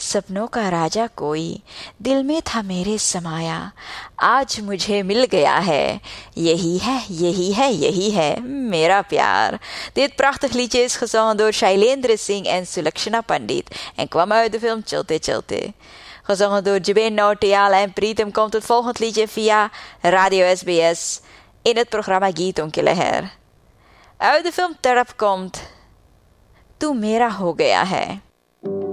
सपनों का राजा कोई दिल में था मेरे समाया, आज मुझे मिल गया है. Yही है, yही है, yही है मेरा प्यार. Dit prachtig liedje is gezongen door Shailendra Singh en Sulakshana Pandit en kwam uit de film Chalte Chalte. Gezongen door Jabin Nautiyal en Pritam komt het volgende liedje via Radio SBS in het programma Geeton Ke Leher. Uit de film Tarap komt Tu Mera Ho Gaya Hai.